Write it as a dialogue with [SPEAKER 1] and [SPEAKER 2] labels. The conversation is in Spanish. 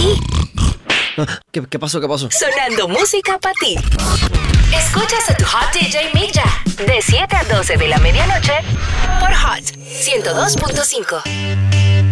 [SPEAKER 1] aquí.
[SPEAKER 2] ¿Qué pasó?
[SPEAKER 1] Sonando música para ti. Escuchas a tu Hot DJ Milla de 7 a 12 de la medianoche por Hot 102.5.